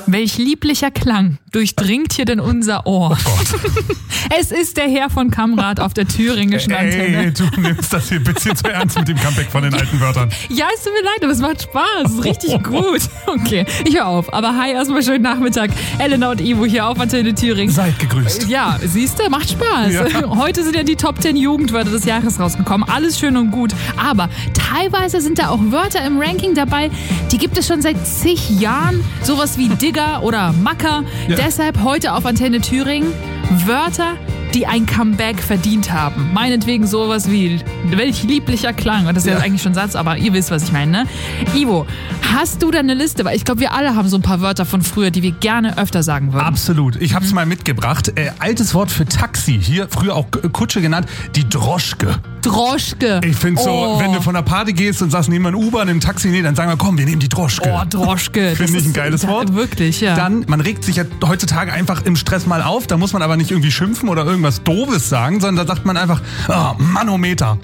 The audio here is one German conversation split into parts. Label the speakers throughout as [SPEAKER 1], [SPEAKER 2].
[SPEAKER 1] Welch lieblicher Klang durchdringt hier denn unser Ohr?
[SPEAKER 2] Oh Gott.
[SPEAKER 1] Es ist der Herr von Kamrat auf der thüringischen Antenne.
[SPEAKER 2] Ey, du nimmst das hier ein bisschen zu ernst mit dem Comeback von den alten Wörtern.
[SPEAKER 1] Ja, es tut mir leid, aber es macht Spaß. Es ist richtig gut. Okay, ich höre auf. Aber hi, erstmal schönen Nachmittag. Elena und Ivo hier auf Antenne Thüringen.
[SPEAKER 2] Seid gegrüßt.
[SPEAKER 1] Ja, siehst du, macht Spaß.
[SPEAKER 2] Ja.
[SPEAKER 1] Heute sind ja die Top 10 Jugendwörter des Jahres rausgekommen. Alles schön und gut. Aber teilweise sind da auch Wörter im Ranking dabei, die gibt es schon seit zig Jahren. Sowas wie Digger oder Macker.
[SPEAKER 2] Ja.
[SPEAKER 1] Deshalb heute auf Antenne Thüringen Wörter, die ein Comeback verdient haben. Meinetwegen sowas wie, welch lieblicher Klang. Und das ist ja eigentlich schon ein Satz, aber ihr wisst, was ich meine, ne? Ivo, hast du da eine Liste? Weil ich glaube, wir alle haben so ein paar Wörter von früher, die wir gerne öfter sagen würden.
[SPEAKER 2] Absolut. Ich habe es mal mitgebracht. Altes Wort für Taxi. Hier früher auch Kutsche genannt. Die Droschke.
[SPEAKER 1] Droschke.
[SPEAKER 2] Ich finde so, wenn du von der Party gehst und sagst, nehmen wir ein U-Bahn im Taxi, nee, dann sagen wir, komm, wir nehmen die Droschke.
[SPEAKER 1] Oh, Droschke.
[SPEAKER 2] Finde ich ein geiles Wort.
[SPEAKER 1] Wirklich, ja.
[SPEAKER 2] Dann, man regt sich ja heutzutage einfach im Stress mal auf. Da muss man aber nicht irgendwie schimpfen oder irgendwas Doofes sagen, sondern da sagt man einfach, Manometer.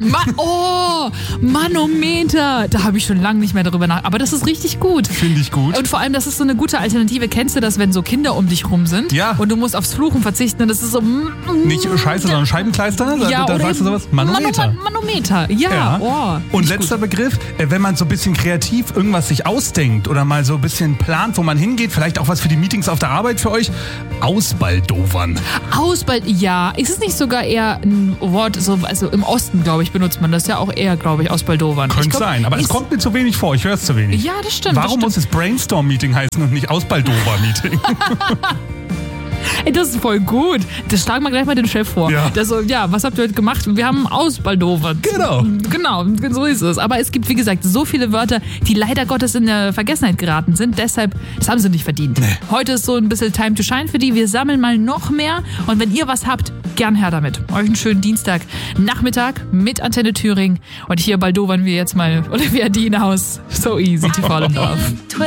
[SPEAKER 1] Manometer. Da habe ich schon lange nicht mehr darüber nachgedacht. Aber das ist richtig gut.
[SPEAKER 2] Finde ich gut.
[SPEAKER 1] Und vor allem, das ist so eine gute Alternative. Kennst du das, wenn so Kinder um dich rum sind?
[SPEAKER 2] Ja.
[SPEAKER 1] Und du musst aufs Fluchen verzichten und das ist so...
[SPEAKER 2] Nicht Scheiße, sondern Scheibenkleister?
[SPEAKER 1] Ja,
[SPEAKER 2] da sagst du sowas? Manometer.
[SPEAKER 1] Manometer, ja. Oh,
[SPEAKER 2] und letzter Begriff, wenn man so ein bisschen kreativ irgendwas sich ausdenkt oder mal so ein bisschen plant, wo man hingeht, vielleicht auch was für die Meetings auf der Arbeit für euch, ausbaldowern.
[SPEAKER 1] Ja. Ist es nicht sogar eher ein Wort, so, also im Osten, glaube ich, benutzt man das ja auch eher, glaube ich, ausbaldowern.
[SPEAKER 2] Könnte sein, aber es kommt mir zu wenig vor, ich höre es zu wenig.
[SPEAKER 1] Ja, das stimmt.
[SPEAKER 2] Warum muss es Brainstorm-Meeting heißen und nicht Ausbaldover-Meeting?
[SPEAKER 1] Ey, das ist voll gut. Das schlagen wir gleich mal den Chef vor.
[SPEAKER 2] Ja.
[SPEAKER 1] Das so, was habt ihr heute gemacht? Wir haben ausbaldowert. Genau, so ist es. Aber es gibt, wie gesagt, so viele Wörter, die leider Gottes in der Vergessenheit geraten sind. Deshalb, das haben sie nicht verdient.
[SPEAKER 2] Nee.
[SPEAKER 1] Heute ist so ein bisschen Time to Shine für die. Wir sammeln mal noch mehr. Und wenn ihr was habt, gern her damit. Euch einen schönen Dienstagnachmittag mit Antenne Thüringen. Und hier baldowern wir jetzt mal Olivia Dean aus So Easy, TV Love.